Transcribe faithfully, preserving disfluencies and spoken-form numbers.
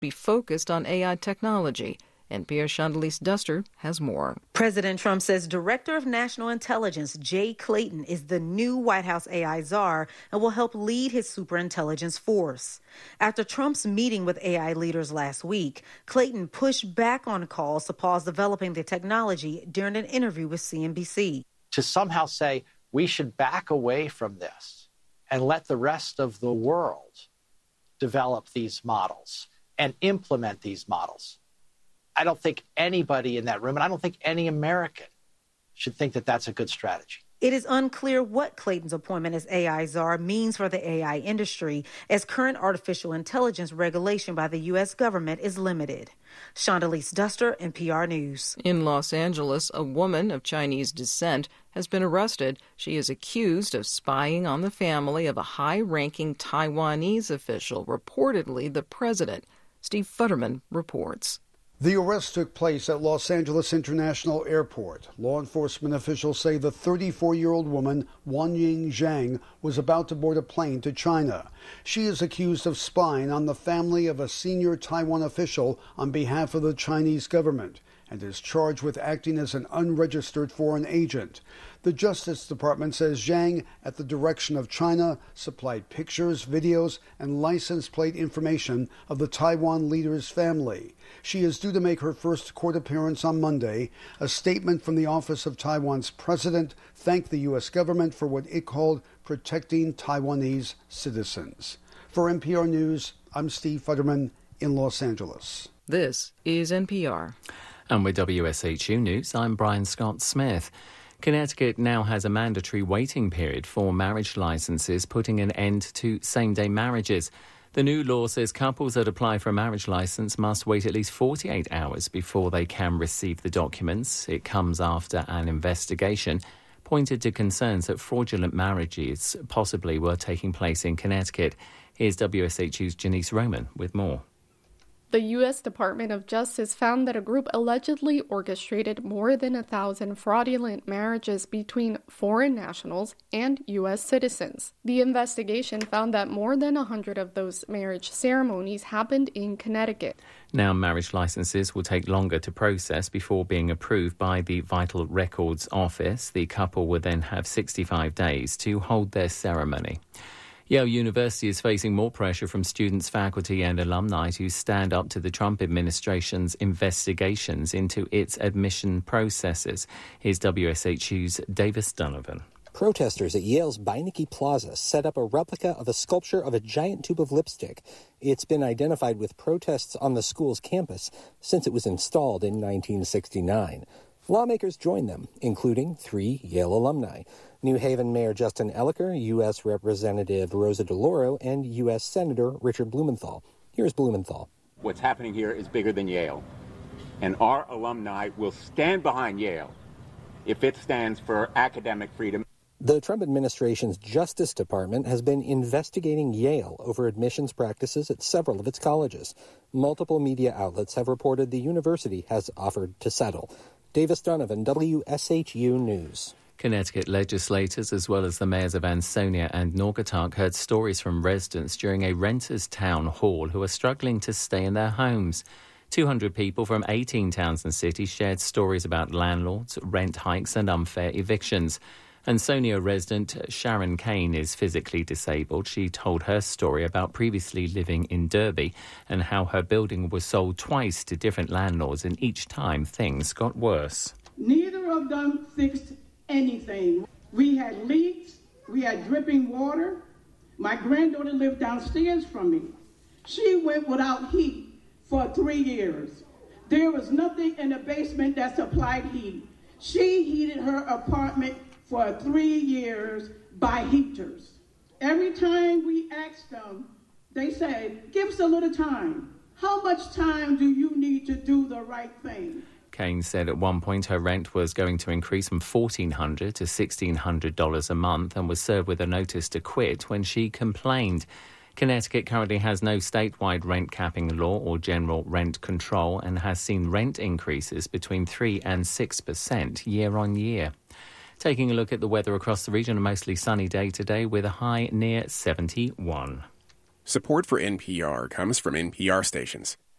be focused on A I technology. N P R's Chandalise Duster has more. President Trump says Director of National Intelligence Jay Clayton is the new White House A I czar and will help lead his superintelligence force. After Trump's meeting with A I leaders last week, Clayton pushed back on calls to pause developing the technology during an interview with C N B C. To somehow say we should back away from this and let the rest of the world develop these models and implement these models. I don't think anybody in that room, and I don't think any American should think that that's a good strategy. It is unclear what Clayton's appointment as A I czar means for the A I industry, as current artificial intelligence regulation by the U S government is limited. Chandalise Duster, N P R News. In Los Angeles, a woman of Chinese descent has been arrested. She is accused of spying on the family of a high-ranking Taiwanese official, reportedly the president. Steve Futterman reports. The arrest took place at Los Angeles International Airport. Law enforcement officials say the thirty-four-year-old woman, Wanying Zhang, was about to board a plane to China. She is accused of spying on the family of a senior Taiwan official on behalf of the Chinese government and is charged with acting as an unregistered foreign agent. The Justice Department says Zhang, at the direction of China, supplied pictures, videos, and license plate information of the Taiwan leader's family. She is due to make her first court appearance on Monday. A statement from the office of Taiwan's president thanked the U S government for what it called protecting Taiwanese citizens. For N P R News, I'm Steve Futterman in Los Angeles. This is N P R. And with W S H U News, I'm Brian Scott Smith. Connecticut now has a mandatory waiting period for marriage licenses, putting an end to same-day marriages. The new law says couples that apply for a marriage license must wait at least forty-eight hours before they can receive the documents. It comes after an investigation pointed to concerns that fraudulent marriages possibly were taking place in Connecticut. Here's W S H U's Janice Roman with more. The U S Department of Justice found that a group allegedly orchestrated more than a thousand fraudulent marriages between foreign nationals and U S citizens. The investigation found that more than one hundred of those marriage ceremonies happened in Connecticut. Now, marriage licenses will take longer to process before being approved by the Vital Records Office. The couple will then have sixty-five days to hold their ceremony. Yale University is facing more pressure from students, faculty and alumni to stand up to the Trump administration's investigations into its admission processes. Here's W S H U's Davis Donovan. Protesters at Yale's Beinecke Plaza set up a replica of a sculpture of a giant tube of lipstick. It's been identified with protests on the school's campus since it was installed in nineteen sixty-nine. Lawmakers joined them, including three Yale alumni. New Haven Mayor Justin Elicker, U S Representative Rosa DeLauro, and U S Senator Richard Blumenthal. Here's Blumenthal. What's happening here is bigger than Yale, and our alumni will stand behind Yale if it stands for academic freedom. The Trump administration's Justice Department has been investigating Yale over admissions practices at several of its colleges. Multiple media outlets have reported the university has offered to settle. Davis Donovan, W S H U News. Connecticut legislators, as well as the mayors of Ansonia and Naugatuck, heard stories from residents during a renters' town hall who are struggling to stay in their homes. two hundred people from eighteen towns and cities shared stories about landlords, rent hikes and unfair evictions. Ansonia resident Sharon Kane is physically disabled. She told her story about previously living in Derby and how her building was sold twice to different landlords, and each time things got worse. Neither of them fixed anything. We had leaks, we had dripping water. My granddaughter lived downstairs from me. She went without heat for three years. There was nothing in the basement that supplied heat. She heated her apartment for three years by heaters. Every time we asked them, they said, give us a little time. How much time do you need to do the right thing? Kane said at one point her rent was going to increase from fourteen hundred dollars to sixteen hundred dollars a month and was served with a notice to quit when she complained. Connecticut currently has no statewide rent capping law or general rent control and has seen rent increases between three and six percent year on year. Taking a look at the weather across the region, a mostly sunny day today with a high near seventy-one. Support for N P R comes from N P R stations.